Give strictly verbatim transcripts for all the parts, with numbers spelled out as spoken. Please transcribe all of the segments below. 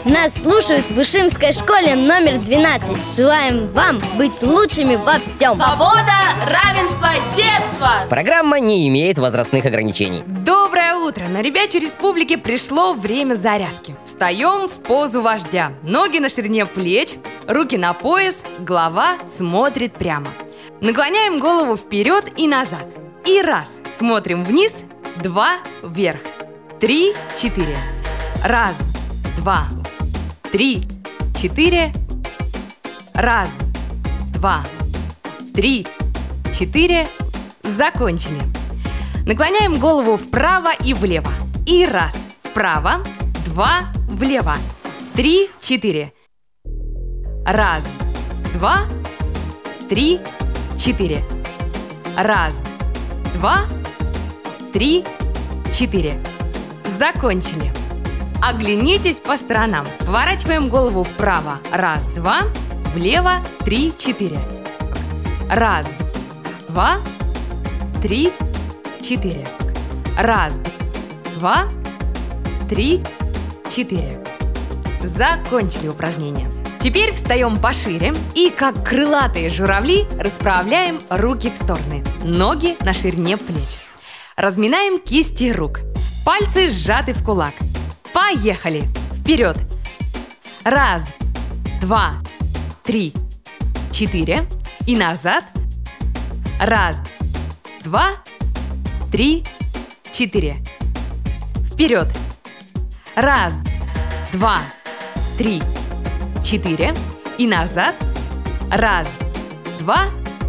Нас слушают в Ишимской школе номер двенадцать. Желаем вам быть лучшими во всем. Свобода, равенство, детство. Программа не имеет возрастных ограничений. Доброе утро! На Ребячей Республике пришло время зарядки. Встаем в позу вождя. Ноги на ширине плеч, руки на пояс, голова смотрит прямо. Наклоняем голову вперед и назад. И раз. Смотрим вниз. Два. Вверх. Три. Четыре. Раз. Два. Три. Четыре. Раз. Два. Три. Четыре. Закончили. Наклоняем голову вправо и влево. И раз. Вправо. Два. Влево. Три. Четыре. Раз. Два. Три. Четыре. Раз. Два. Три. Четыре. Закончили. Оглянитесь по сторонам. Поворачиваем голову вправо. Раз, два. Влево. Три, четыре. Раз, два. Три, четыре. Раз, два. Три, четыре. Закончили упражнение. Теперь встаем пошире и, как крылатые журавли, расправляем руки в стороны. Ноги на ширине плеч. Разминаем кисти рук. Пальцы сжаты в кулак. Поехали! Вперед! Раз, два, три, четыре. И назад. Раз, два, три, четыре. Вперед! Раз, два, три, четыре. И назад. Раз, два,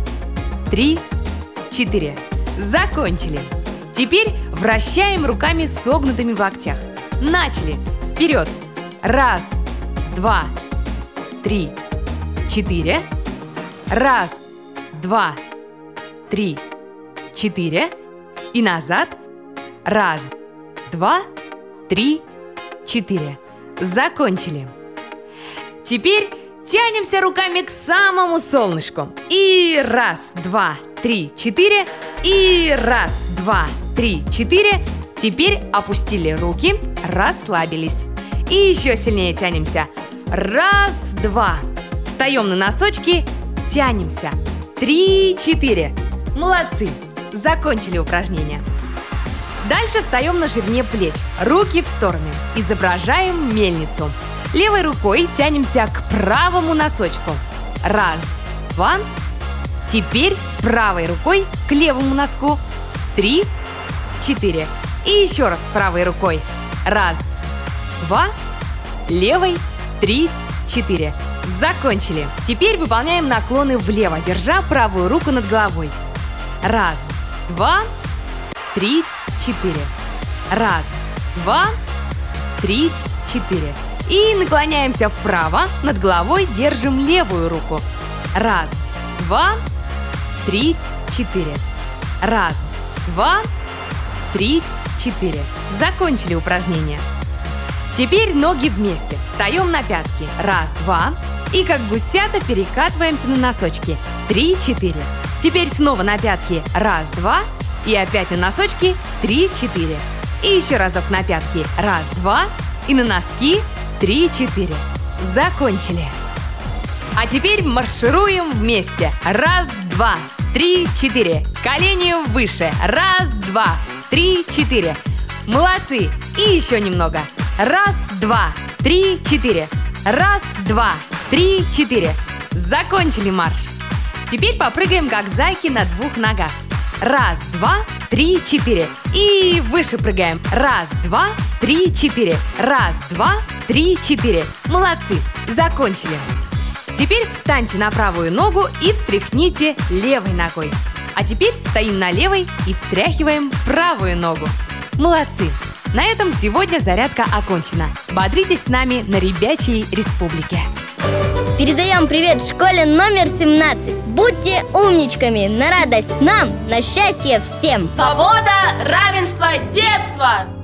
три, четыре. Закончили. Теперь вращаем руками согнутыми в локтях. Начали. Вперед. Раз, два, три, четыре. Раз, два, три, четыре. И назад. Раз, два, три, четыре. Закончили. Теперь тянемся руками к самому солнышку. И раз, два, три, четыре. И раз, два, три, четыре. Теперь опустили руки, расслабились. И еще сильнее тянемся. Раз, два. Встаем на носочки, тянемся. Три, четыре. Молодцы. Закончили упражнение. Дальше встаем на ширине плеч. Руки в стороны. Изображаем мельницу. Левой рукой тянемся к правому носочку. Раз, два. Теперь правой рукой к левому носку. Три, четыре. И еще раз правой рукой. Раз, два. Левой. Три, четыре. Закончили. Теперь выполняем наклоны влево, держа правую руку над головой. Раз, два, три, четыре. Раз, два, три, четыре. И наклоняемся вправо, над головой держим левую руку. Раз, два, три, четыре. Раз, два, три, четыре. Закончили упражнение. Теперь ноги вместе. Встаем на пятки. Раз, два. И как гусята перекатываемся на носочки. Три, четыре. Теперь снова на пятки. Раз, два. И опять на носочки. Три, четыре. И еще разок на пятки. Раз, два. И на носки. Три, четыре. Закончили. А теперь маршируем вместе. Раз, два, три, четыре. Колени выше. Раз, два, три, четыре. Молодцы. И еще немного. Раз, два, три, четыре. Раз, два, три, четыре. Закончили марш. Теперь попрыгаем, как зайки, на двух ногах. Раз, два, три, четыре. И выше прыгаем. Раз, два, три, четыре. Раз, два, три, четыре. Молодцы. Закончили. Теперь встаньте на правую ногу и встряхните левой ногой. А теперь стоим на левой и встряхиваем правую ногу. Молодцы. На этом сегодня зарядка окончена. Бодритесь с нами на Ребячей Республике. Передаем привет школе номер семнадцать. Будьте умничками, на радость нам, на счастье всем. Свобода, равенство, детство.